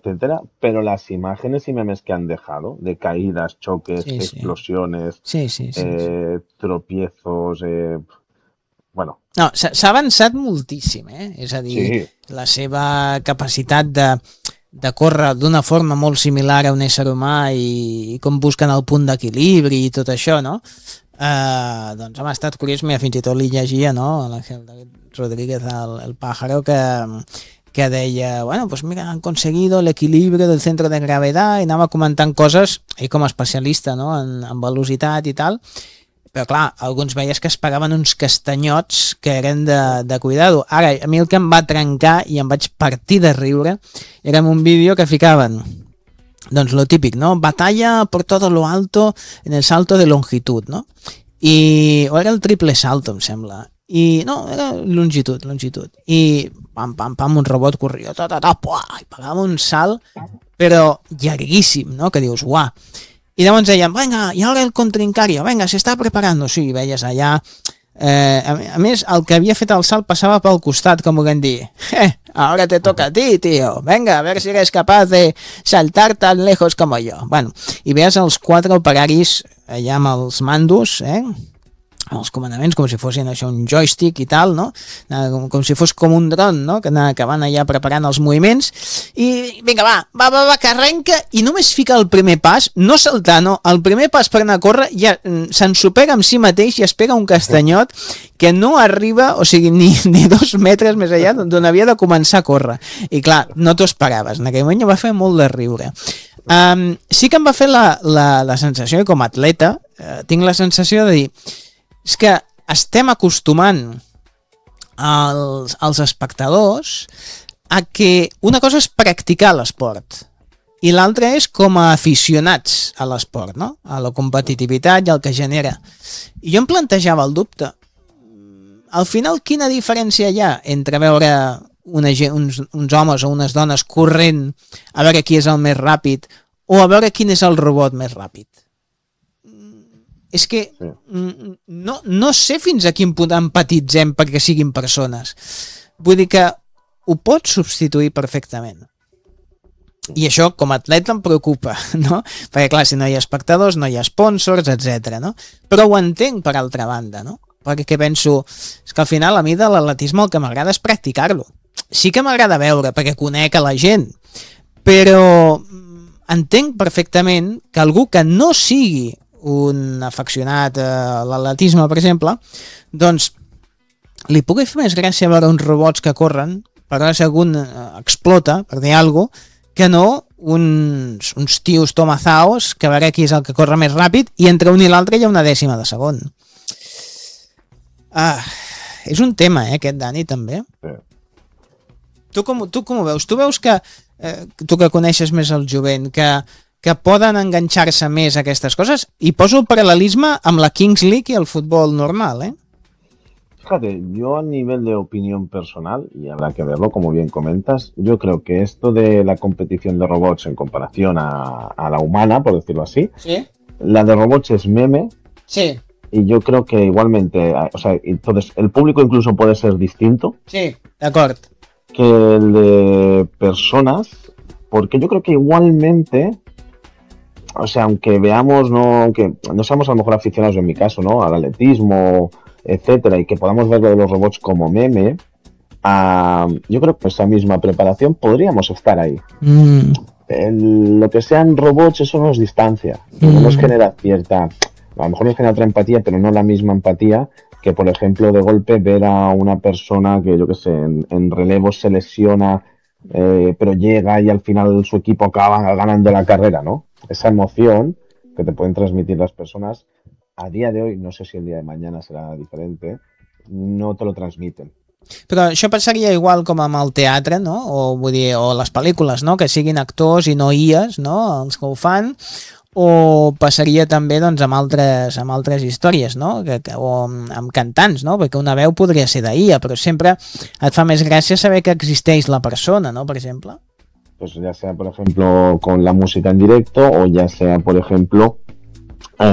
etcétera, pero las imágenes y memes que han dejado de caídas, choques, Sí, sí. explosiones, Sí, sí, sí, sí. tropiezos, bueno, No, s'ha avançat moltíssim, és a dir, sí, la seva capacitat de córrer d'una forma molt similar a un ésser humà i com busquen el punt d'equilibri i tot això, no? Doncs home, ha estat curiós, mira, fins i tot li llegia, no? L'Ángel David Rodríguez, el pájaro, que deia, bueno, pues mira, han conseguido el equilibrio del centro de gravedad, i anava comentant coses, ell com a especialista, no? en velocitat i tal, però clar, alguns veies que es pagaven uns castanyots que eren de cuidado. Ara, a mi el que em va trencar i em vaig partir de riure era un vídeo que ficaven, doncs lo típic, no? Batalla por todo lo alto en el salto de longitud, no? O era el triple salto, em sembla. No, era longitud. I pam, pam, pam, un robot corria, i pegava un salt, però llarguíssim, no? Que dius, uah. I llavors deien, venga, i ara el contrincario, venga, se està preparando. Sí, veies allà. A més, el que havia fet el salt passava pel costat, com ho vam dir. Ahora te toca a ti, tío. Venga, a ver si eres capaz de saltar tan lejos como yo. Bueno, i veies els 4 operaris allà amb els mandos, els comandaments, com si fossin això un joystick i tal, no? Com si fos com un dron, no? Que van allà preparant els moviments i vinga, va, que arrenca i només fica el primer pas, no saltar, no, el primer pas per anar a córrer ja s'ensopega amb si mateix i es pega un castanyot que no arriba, o sigui, ni 2 metres més allà d'on havia de començar a córrer. I clar, no t'ho esperaves, en aquell moment va fer molt de riure. Sí que em va fer la sensació, i com a atleta tinc la sensació de dir, és que estem acostumant els espectadors a que una cosa és practicar l'esport i l'altra és com a aficionats a l'esport, no? A la competitivitat i el que genera. I jo em plantejava el dubte. Al final, quina diferència hi ha entre veure uns homes o unes dones corrent a veure qui és el més ràpid o a veure quin és el robot més ràpid? És que no sé fins a quin punt empatitzem perquè siguin persones. Vull dir que ho pots substituir perfectament. I això, com a atleta, em preocupa, no? Perquè, clar, si no hi ha espectadors, no hi ha sponsors, etc. No? Però ho entenc, per altra banda, no? Perquè penso, és que al final a mi de l'atletisme el que m'agrada és practicar-lo. Sí que m'agrada veure, perquè conec a la gent, però entenc perfectament que algú que no sigui un afeccionat a l'atletisme, per exemple, doncs li pugui fer més gràcia veure uns robots que corren per veure si algun explota, per dir alguna cosa, que no uns tios tomazaos que a veure qui és el que corre més ràpid i entre un i l'altre hi ha una dècima de segon. És un tema, aquest, Dani, també. Tu com ho veus? Tu veus que, tu que coneixes més el jovent, que poden enganxar-se més a aquestes coses, i poso el paral·lelisme amb la Kings League i el futbol normal, Fíjate, yo a nivel de opinión personal, y habrá que verlo como bien comentas, yo creo que esto de la competición de robots en comparación a la humana, por decirlo así, ¿sí? La de robots es meme, sí. Y yo creo que igualmente, o sea, entonces el público incluso puede ser distinto. Sí, de acuerdo. Que el de personas, porque yo creo que igualmente, o sea, aunque veamos, aunque no seamos a lo mejor aficionados en mi caso, ¿no? Al atletismo, etcétera, y que podamos ver lo de los robots como meme, yo creo que con esa misma preparación podríamos estar ahí. Lo que sean robots, eso nos distancia, no nos genera cierta, a lo mejor nos genera otra empatía, pero no la misma empatía que, por ejemplo, de golpe ver a una persona que, yo que sé, en relevos se lesiona, pero llega y al final su equipo acaba ganando la carrera, ¿no? Esa emoción que te pueden transmitir las personas, a día de hoy, no sé si el día de mañana será diferente, no te lo transmiten. Però això passaria igual com amb el teatre, no? O les pel·lícules, no? Que siguin actors i no IAs, no? Els que ho fan, o passaria també doncs, amb altres històries, no? O amb cantants, no? Perquè una veu podria ser d'IA, però sempre et fa més gràcia saber que existeix la persona, no? Per exemple. Pues ya sea, por ejemplo, con la música en directo, o ya sea, por ejemplo,